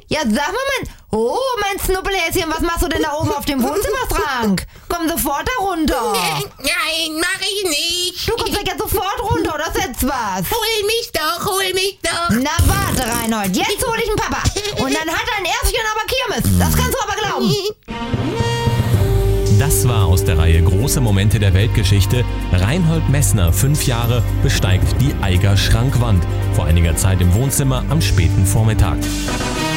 Ja, sag mal, mein Schnuppelhäschen, was machst du denn da oben auf dem Wohnzimmerschrank? Komm sofort da runter. Nein, mach ich nicht. Du kommst jetzt sofort runter, oder ist jetzt was? Hol mich doch. Na warte, Reinhold, jetzt hol ich den Papa. Und dann hat dein Erstchen aber Kirmes. Das kannst du aber glauben. Das war aus der Reihe Große Momente der Weltgeschichte. Reinhold Messner, 5 Jahre, besteigt die Eiger Schrankwand. Vor einiger Zeit im Wohnzimmer am späten Vormittag.